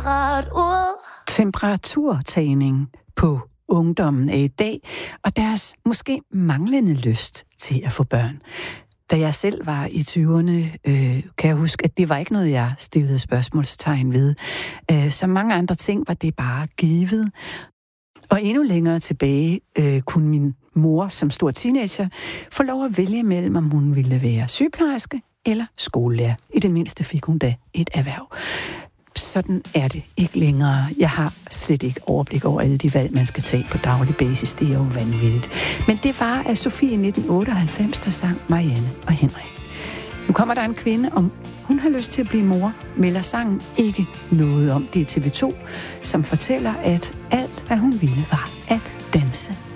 rart ud. Temperaturtagning på ungdommen af i dag, og deres måske manglende lyst til at få børn. Da jeg selv var i 20'erne, kan jeg huske, at det var ikke noget, jeg stillede spørgsmålstegn ved. Som mange andre ting var det bare givet. Og endnu længere tilbage kunne min mor som stor teenager få lov at vælge mellem, om hun ville være sygeplejerske eller skolelærer. I det mindste fik hun da et erhverv. Sådan er det ikke længere. Jeg har slet ikke overblik over alle de valg, man skal tage på daglig basis. Det er jo vanvittigt. Men det var af Sofie 1998, der sang Marianne og Henrik. Nu kommer der en kvinde, om hun har lyst til at blive mor, melder sangen ikke noget om. Det er TV2, som fortæller, at alt, hvad hun ville, var at danse